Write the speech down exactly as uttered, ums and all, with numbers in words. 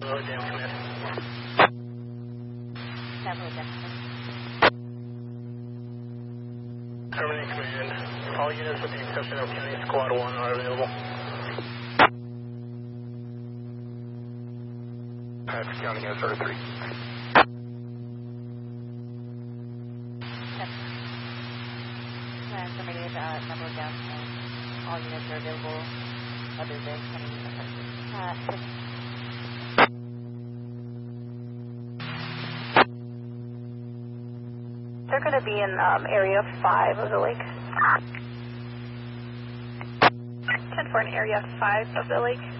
Hello, Dam Command. Several Dexter. Terminate Command. All units with the exception of County Squad one are available. That's County S R three. Command terminated uh, number down. All units are available other than County S R three. Uh, They're going to be in um, area five of the lake. ten for an area five of the lake.